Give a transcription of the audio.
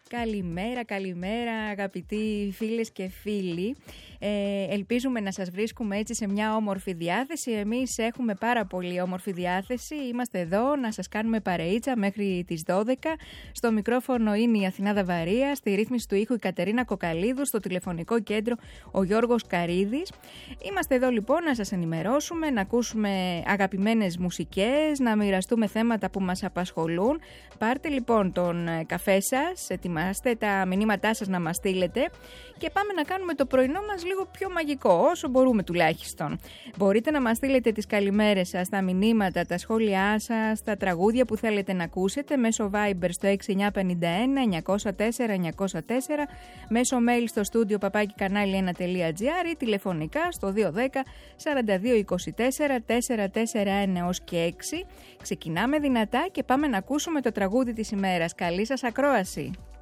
Καλημέρα, καλημέρα αγαπητοί φίλες και φίλοι. Ελπίζουμε να σας βρίσκουμε έτσι σε μια όμορφη διάθεση. Εμείς έχουμε πάρα πολύ όμορφη διάθεση. Είμαστε εδώ να σας κάνουμε παρεΐτσα μέχρι τις 12. Στο μικρόφωνο είναι η Αθηνά Δαβαρία, στη ρύθμιση του ήχου η Κατερίνα Κοκαλίδου, στο τηλεφωνικό κέντρο ο Γιώργος Καρίδης. Είμαστε εδώ λοιπόν να σας ενημερώσουμε, να ακούσουμε αγαπημένες μουσικές, να μοιραστούμε θέματα που μας απασχολούν. Πάρτε λοιπόν τον καφέ σας, ετοιμάστε τα μηνύματά σας να μας στείλετε και πάμε να κάνουμε το πρωινό μας λίγο πιο μαγικό, όσο μπορούμε τουλάχιστον. Μπορείτε να μας στείλετε τις καλημέρες σας, τα μηνύματα, τα σχόλιά σας, τα τραγούδια που θέλετε να ακούσετε μέσω Viber στο 6951-904-904, μέσω mail στο studio @kanali1.gr ή τηλεφωνικά στο 210 42 24 441 έως και 6. Ξεκινάμε δυνατά και πάμε να ακούσουμε το τραγούδι της ημέρας. Καλή σας ακρόαση!